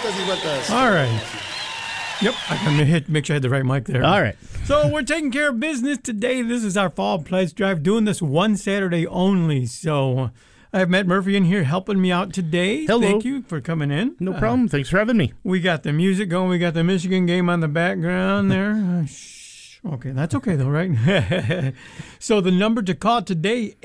y vueltas. All right. Yep, I can make sure I had the right mic there. All right. So we're taking care of business today. This is our Fall Pledge Drive, doing this one Saturday only. So I have Matt Murphy in here helping me out today. Hello. Thank you for coming in. No problem. Thanks for having me. We got the music going. We got the Michigan game on the background there. Shh. Okay, that's okay though, right? So the number to call today,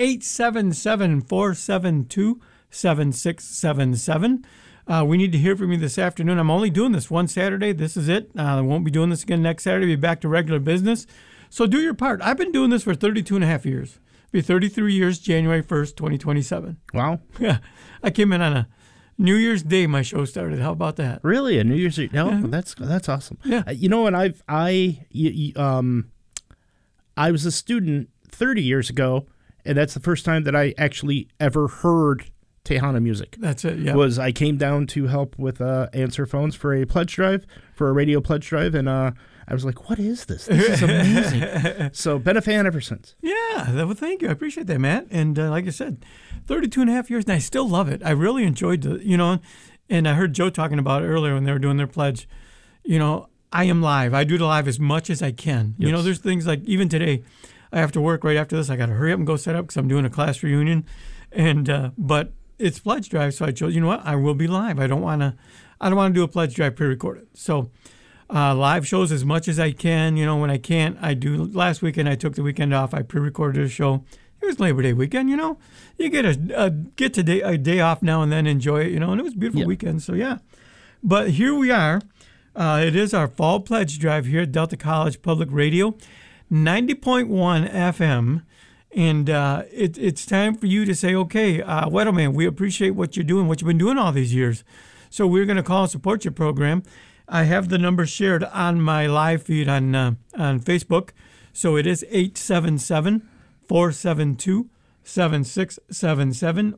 877-472-7677. We need to hear from you this afternoon. I'm only doing this one Saturday. This is it. I won't be doing this again next Saturday. Be back to regular business. So do your part. I've been doing this for 32 and a half years. Be 33 years, January 1st, 2027. Wow. Yeah. I came in on a New Year's Day. My show started. How about that? Really? A New Year's Eve? No, that's awesome. Yeah. You know, and I was a student 30 years ago, and that's the first time that I actually ever heard Tejano music. That's it, yeah. I came down to help with answer phones for a pledge drive, for a radio pledge drive, and I was like, what is this? This is amazing. So been a fan ever since. Yeah, well, thank you. I appreciate that, Matt. And like I said, 32 and a half years, and I still love it. I really enjoyed and I heard Joe talking about it earlier when they were doing their pledge. I am live. I do the live as much as I can. Yes. There's things like even today, I have to work right after this. I got to hurry up and go set up because I'm doing a class reunion. And but it's pledge drive, so I chose. You know what? I will be live. I don't want to do a pledge drive pre-recorded. So live shows as much as I can. When I can't, I do. Last weekend I took the weekend off. I pre-recorded a show. It was Labor Day weekend. You get a day off now and then, enjoy it. And it was a beautiful weekend. So yeah, but here we are. It is our fall pledge drive here at Delta College Public Radio, 90.1 FM. And it's time for you to say, okay, Weddleman, we appreciate what you're doing, what you've been doing all these years. So we're going to call and support your program. I have the number shared on my live feed on Facebook. So it is 877-472-7677,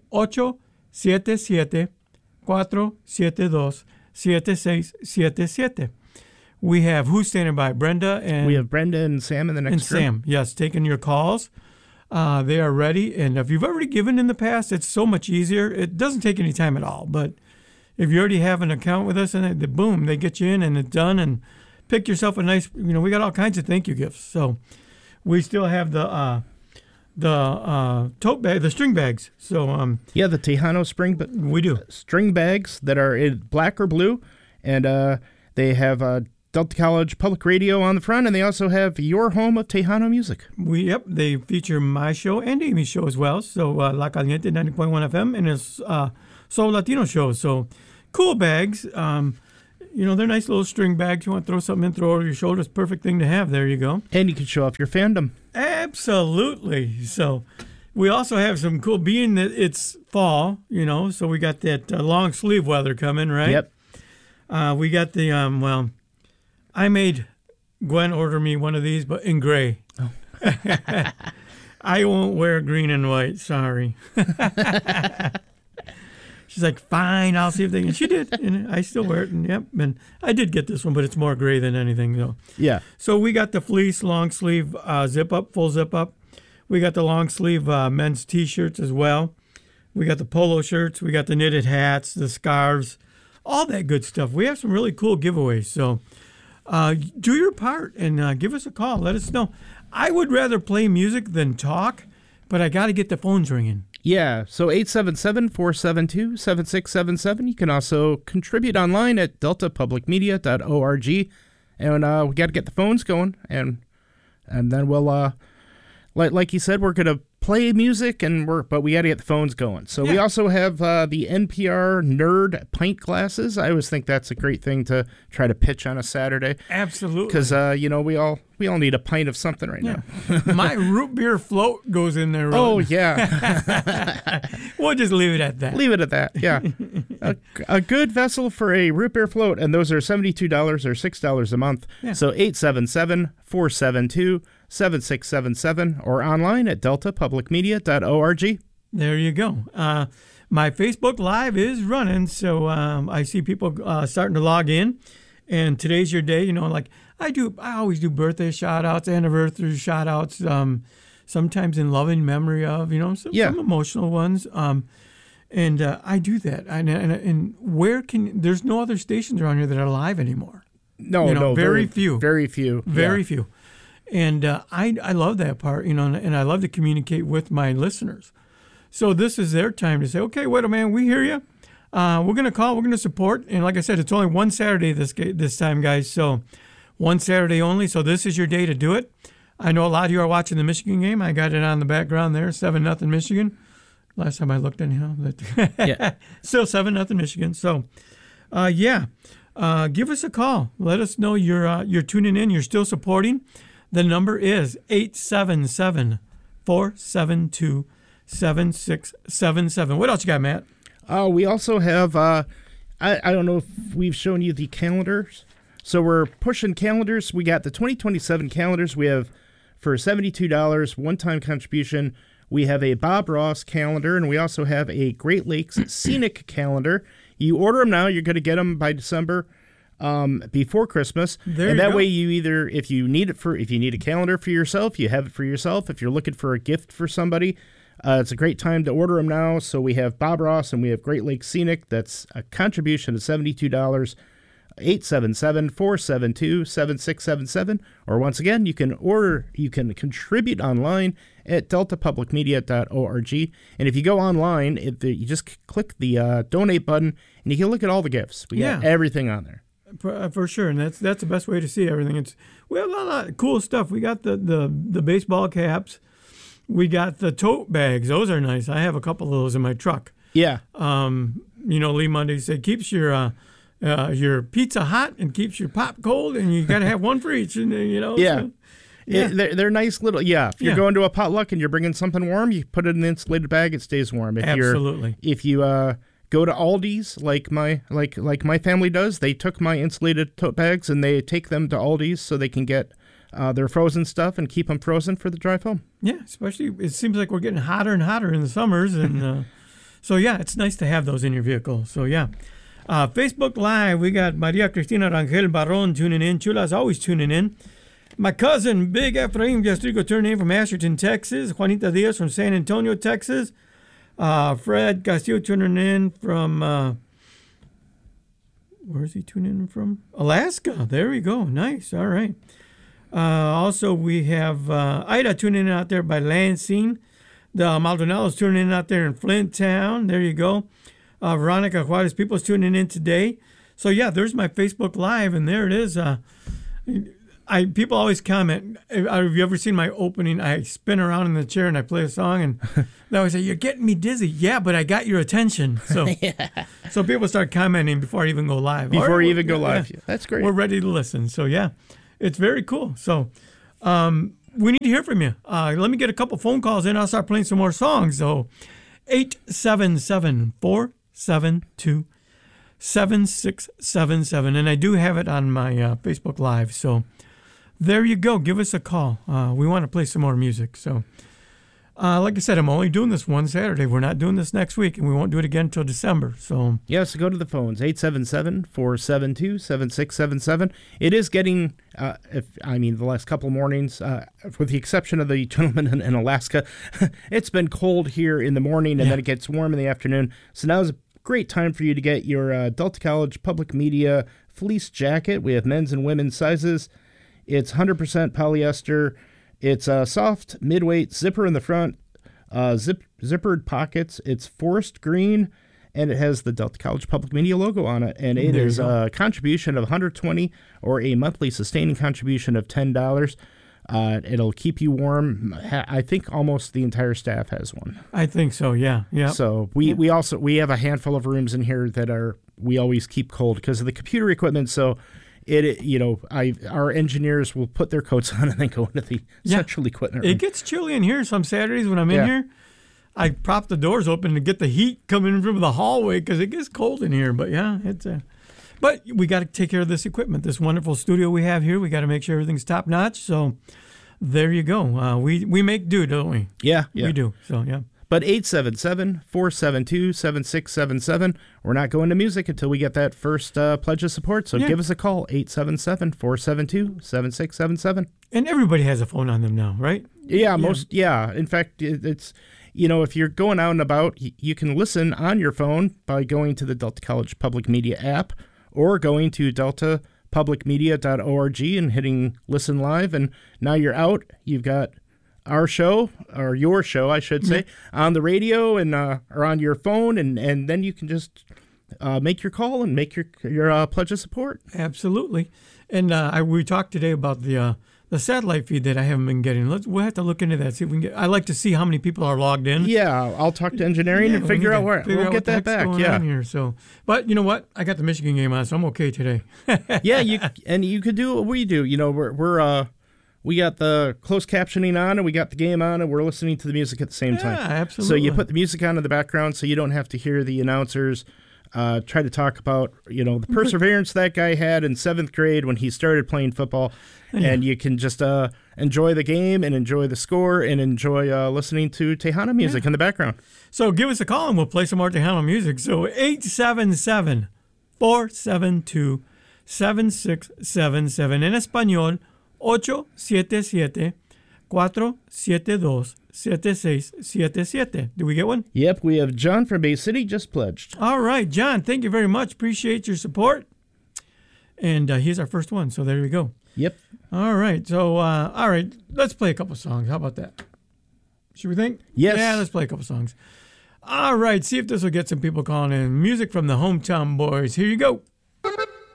877-472-7677. We have who's standing by? Brenda and... We have Brenda and Sam in the next room. Sam, yes, taking your calls. They are ready. And if you've already given in the past, it's so much easier. It doesn't take any time at all. But if you already have an account with us, and boom, they get you in and it's done. And pick yourself a nice, we got all kinds of thank you gifts. So we still have the tote bag, the string bags. So the Tejano we do string bags that are in black or blue, and they have Delta College Public Radio on the front, and they also have your home of Tejano music. They feature my show and Amy's show as well. So La Caliente 90.1 FM and his Soul Latino show. So cool bags. They're nice little string bags. You want to throw something in, throw over your shoulder. It's a perfect thing to have. There you go. And you can show off your fandom. Absolutely. So we also have some cool, being that it's fall, so we got that long sleeve weather coming, right? Yep. We got the, I made Gwen order me one of these, but in gray. Oh. I won't wear green and white. Sorry. She's like, fine, I'll see if they can. She did, and I still wear it. And I did get this one, but it's more gray than anything, though. Yeah. So we got the fleece long sleeve zip up, full zip up. We got the long sleeve men's T-shirts as well. We got the polo shirts. We got the knitted hats, the scarves, all that good stuff. We have some really cool giveaways. So do your part and give us a call. Let us know. I would rather play music than talk, but I got to get the phones ringing. Yeah, so 877-472-7677. You can also contribute online at deltapublicmedia.org. And we got to get the phones going. And then we'll, like you said, we're going to play music, but we got to get the phones going. So we also have the NPR Nerd pint glasses. I always think that's a great thing to try to pitch on a Saturday. Absolutely. Because, we all need a pint of something right now. My root beer float goes in there. Oh, yeah. We'll just leave it at that. Leave it at that, yeah. A good vessel for a root beer float, and those are $72 or $6 a month. Yeah. So 877-472-7677 or online at deltapublicmedia.org. There you go. My Facebook Live is running, so I see people starting to log in. And today's your day, I always do birthday shout-outs, anniversary shout-outs, sometimes in loving memory of, some emotional ones. And I do that. And where there's no other stations around here that are live anymore. No, very few. Very few. Very few. And I love that part, and I love to communicate with my listeners. So this is their time to say, okay, wait a minute, we hear you. We're going to call, we're going to support. And like I said, it's only one Saturday this time, guys. So one Saturday only. So this is your day to do it. I know a lot of you are watching the Michigan game. I got it on the background there, 7-0 Michigan. Last time I looked anyhow. Yeah. Still 7-0 Michigan. So, give us a call. Let us know you're tuning in. You're still supporting. The number is 877-472-7677. What else you got, Matt? We also have, I don't know if we've shown you the calendars. So we're pushing calendars. We got the 2027 calendars. We have for $72, one-time contribution. We have a Bob Ross calendar, and we also have a Great Lakes Scenic calendar. You order them now, you're going to get them by December, before Christmas. That way, you either, if you need a calendar for yourself, you have it for yourself. If you're looking for a gift for somebody, it's a great time to order them now. So we have Bob Ross and we have Great Lakes Scenic. That's a contribution of $72. 877-472-7677. Or once again, you can contribute online at deltapublicmedia.org. And if you go online, you just click the donate button and you can look at all the gifts. We got everything on there. For sure, and that's the best way to see everything. We have a lot of cool stuff. We got the baseball caps. We got the tote bags. Those are nice. I have a couple of those in my truck. Yeah. Lee Monday said keeps your pizza hot and keeps your pop cold, and you got to have one for each. And Yeah. They're nice little. Yeah. If you're going to a potluck and you're bringing something warm, you put it in an insulated bag. It stays warm. Absolutely. If you go to Aldi's like my family does, they took my insulated tote bags and they take them to Aldi's so they can get their frozen stuff and keep them frozen for the drive home. Yeah, especially it seems like we're getting hotter and hotter in the summers, and so it's nice to have those in your vehicle. So Facebook Live, we got Maria Cristina Rangel Barron tuning in. Chula's always tuning in. My cousin, Big Efraim Jastrico, tuning in from Asherton, Texas. Juanita Diaz from San Antonio, Texas. Fred Castillo tuning in from, where is he tuning in from? Alaska. There we go. Nice. All right. Also, we have Ida tuning in out there by Lansing. The Maldonados tuning in out there in Flint Town. There you go. Veronica Juarez People's tuning in today. So, there's my Facebook Live, and there it is. People always comment, have you ever seen my opening? I spin around in the chair and I play a song, and they always say, you're getting me dizzy. Yeah, but I got your attention. So so people start commenting before I even go live. Before you even go live. That's great. We're ready to listen. So, it's very cool. So we need to hear from you. Let me get a couple phone calls in. I'll start playing some more songs. So 877-472-7677. And I do have it on my Facebook Live. So there you go. Give us a call. We want to play some more music. So like I said, I'm only doing this one Saturday. We're not doing this next week, and we won't do it again until December. So go to the phones, 877-472-7677. It is getting, the last couple mornings, with the exception of the gentleman in Alaska, it's been cold here in the morning, and then it gets warm in the afternoon. So now is a great time for you to get your Delta College Public Media fleece jacket. We have men's and women's sizes. It's 100% polyester. It's a soft, mid-weight zipper in the front, zippered pockets. It's forest green, and it has the Delta College Public Media logo on it. And it is a contribution of $120 or a monthly sustaining contribution of $10. It'll keep you warm. I think almost the entire staff has one. I think so, yeah. So we have a handful of rooms in here that we always keep cold because of the computer equipment. So our engineers will put their coats on and then go into the central equipment room. It gets chilly in here some Saturdays when I'm in here. I prop the doors open to get the heat coming in from the hallway because it gets cold in here. But but we got to take care of this equipment, this wonderful studio we have here. We got to make sure everything's top notch. So there you go. We make do, don't we? Yeah. We do. So But 877-472-7677. We're not going to music until we get that first pledge of support. So give us a call, 877-472-7677. And everybody has a phone on them now, right? Yeah, In fact, it's if you're going out and about, you can listen on your phone by going to the Delta College Public Media app or going to deltapublicmedia.org and hitting listen live. And now you're out. You've got our show, or your show, I should say, on the radio and or on your phone. And then you can just make your call and make your pledge of support. Absolutely. And we talked today about the satellite feed that I haven't been getting. We'll have to look into that. See if we can get. I like to see how many people are logged in. Yeah, I'll talk to engineering and figure out where we'll get that back. Yeah. Here, so, but you know what? I got the Michigan game on, so I'm okay today. Yeah, you could do what we do. We got the closed captioning on, and we got the game on, and we're listening to the music at the same time. Yeah, absolutely. So you put the music on in the background, so you don't have to hear the announcers try to talk about the perseverance that guy had in 7th grade when he started playing football. And you can just enjoy the game and enjoy the score and enjoy listening to Tejano music in the background. So give us a call and we'll play some more Tejano music. So 877-472-7677. En español, 877-472-7677. Did we get one? Yep, we have John from Bay City just pledged. All right, John, thank you very much. Appreciate your support. And here's our first one, so there we go. Yep. All right, so, let's play a couple songs. How about that? Should we think? Yes. Yeah, let's play a couple songs. All right, see if this will get some people calling in. Music from the Hometown Boys. Here you go.